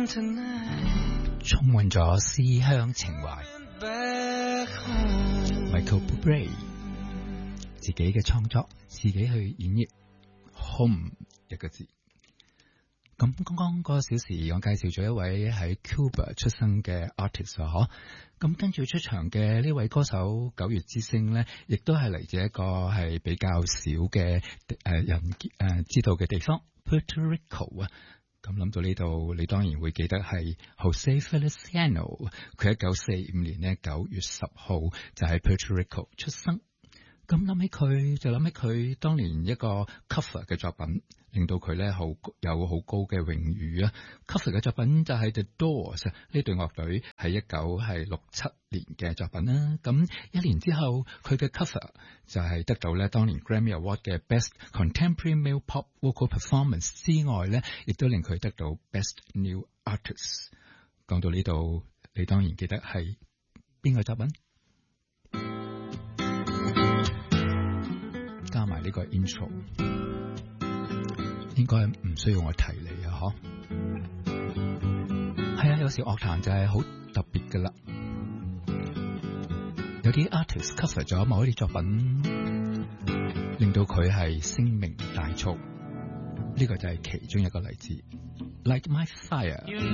充滿咗思鄉情懷。Michael Bublé 自己嘅創作，自己去演繹 home 一個字。咁剛剛個小時我介紹咗一位喺 Cuba 出生嘅 artist 啊，咁跟住出場嘅呢位歌手九月之星咧，亦都係嚟自一個係比較少嘅人知道嘅地方 Puerto Rico 啊。咁諗到呢度，你當然會記得係 Jose Feliciano， 佢1945年咧9月10號就喺 Puerto Rico 出生。咁諗起佢就諗起佢當年一個 cover 嘅作品，令到佢咧有好高嘅榮譽啊。cover 嘅作品就係 The Doors 呢隊樂隊係1967年嘅作品啦。咁一年之後，佢嘅 cover 就係得到咧當年 Grammy Award 嘅 Best Contemporary Male Pop Vocal Performance 之外咧，亦都令佢得到 Best New Artist。講到呢度，你當然記得係邊個作品？加埋呢個 intro， 應該唔需要我提你啊，嗬？係啊，有時樂壇就係好特別噶啦，有啲 artist cover 咗某一啲作品，令到佢係聲名大噪，呢個就係其中一個例子。Light My Fire。